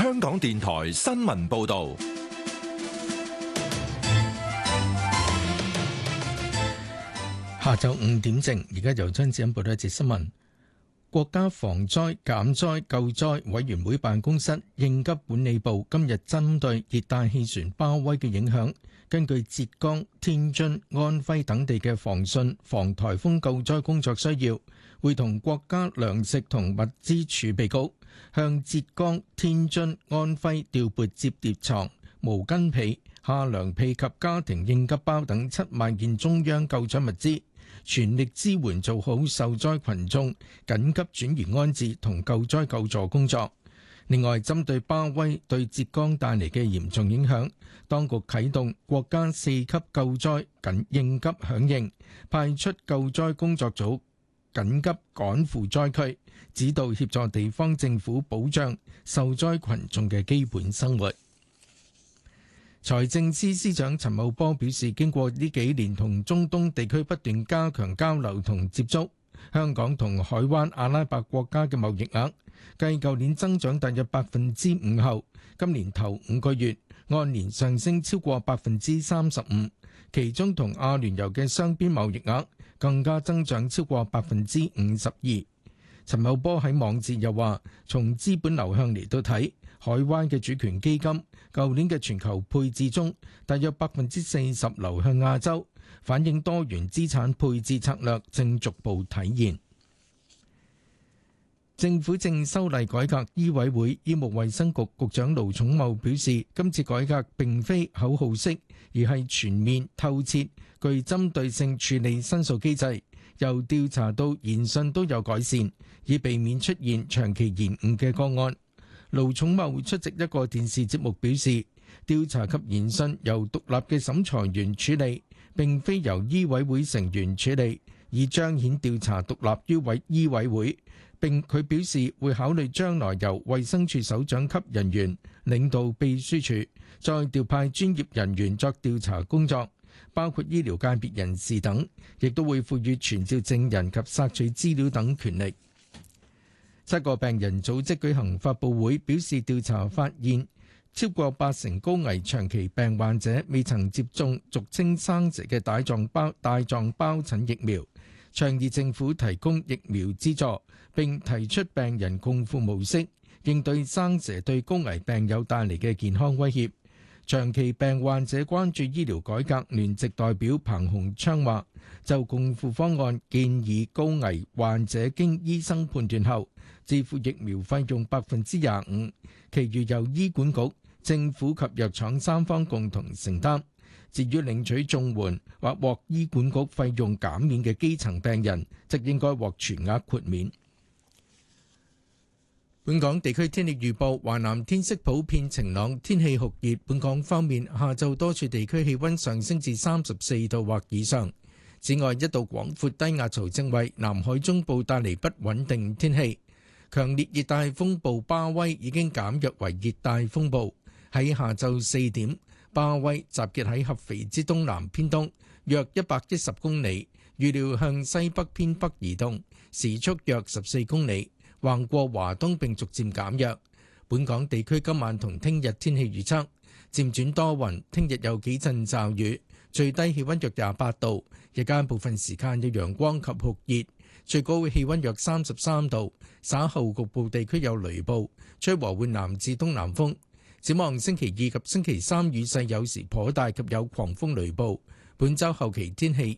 香港電台新聞報道。 下晝5點正，而家由張子欣報道一節新聞。國家防災減災救災委員會辦公室應急管理部今日針對熱帶氣旋巴威嘅影響，根據浙江、天津、安徽等地嘅防汛防颱風救災工作需要，會同國家糧食同物資儲備局向浙江、天津、安徽調撥摺疊床、毛巾被、夏涼被及家庭應急包等7萬件中央救災物資，全力支援做好受災群眾緊急轉移安置同救災救助工作。另外，針對巴威對浙江帶嚟嘅嚴重影響，當局啟動國家4級救災緊應急響應，派出救災工作組緊急趕赴災區，指導協助地方政府保障受災群眾嘅基本生活。財政司司長陳茂波表示，經過呢幾年同中東地區不斷加強交流同接觸，香港同海灣阿拉伯國家嘅貿易額繼舊年增長大約5%後，今年頭5個月按年上升超過35%，其中同阿聯酋嘅雙邊貿易額更加增長超過52%。陳茂波喺網誌又話，從資本流向嚟到睇，海灣嘅主權基金舊年嘅全球配置中，大約40%流向亞洲，反映多元資產配置策略正逐步體現。政府正修例改革醫委會，醫務衛生局局長盧寵茂表示，今次改革並非口號式，而係全面透徹、具針對性處理申訴機制，由調查到研訊都有改善，以避免出現長期延誤嘅個案。盧寵茂出席一個電視節目表示，調查及研訊由獨立嘅審裁員處理，並非由醫委會成員處理，以彰顯調查獨立於醫委會。並佢表示會考慮將來由衛生署首長級人員領導秘書處，再調派專業人員作調查工作，包括醫療界別人士等，亦都會賦予傳召證人及索取資料等權力。7個病人組織舉行發佈會，表示調查發現超過80%高危長期病患者未曾接種俗稱生蛇嘅帶狀疱疹疫苗，倡議政府提供疫苗資助，並提出病人共付模式，應對生蛇對高危病友帶嚟嘅健康威脅。長期病患者關注醫療改革聯席代表彭鴻昌話，就共付方案建議高危患者經醫生判斷後，自付疫苗費用25%，其餘由醫管局、政府及藥廠三方共同承擔。至於領取綜援或獲醫管局費用減免嘅基層病人，則應該獲全額豁免。本港地區天氣預報，華南天色普遍晴朗，天氣酷熱。本港方面，下晝多處地區氣溫上升至34度或以上。此外，一道廣闊低壓槽正為南海中部帶嚟不穩定天氣。強烈熱帶風暴巴威已經減弱為熱帶風暴。喺下晝4點，巴威集結喺合肥之東南偏東約110公里，預料向西北偏北移動，時速約14公里。橫過華東並逐漸減弱。本港地區今晚同聽日天氣預測，漸轉多雲，聽日有幾陣驟雨，最低氣溫約28度，日間部分時間有陽光及酷熱，最高氣溫約33度。稍後局部地區有雷暴，吹和緩南至東南風。展望星期2及星期3雨勢有時頗大及有狂風雷暴。本週後期天氣